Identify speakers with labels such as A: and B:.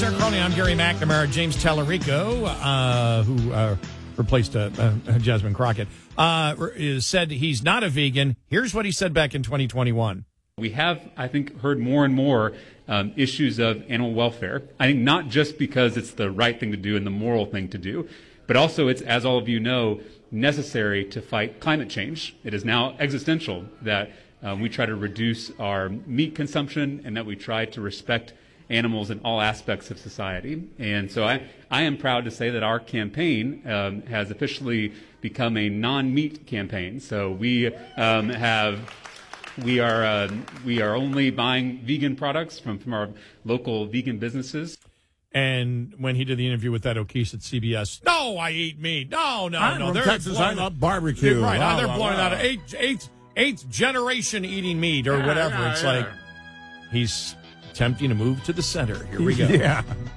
A: Sarah Crowley. I'm Gary McNamara. James Tallarico, who replaced Jasmine Crockett, said he's not a vegan. Here's what he said back in 2021.
B: We have, I think, heard more and more issues of animal welfare. I think not just because it's the right thing to do and the moral thing to do, but also it's, as all of you know, necessary to fight climate change. It is now existential that we try to reduce our meat consumption and that we try to respect animals in all aspects of society. And so I am proud to say that our campaign has officially become a non-meat campaign. So we are only buying vegan products from our local vegan businesses.
A: And when he did the interview with Ed O'Keefe at CBS, no, I eat meat. No.
C: I'm from Texas. I love barbecue.
A: Right. They're blowing out eighth generation eating meat or whatever. It's like he's attempting to move to the center. Here we go.
C: Yeah.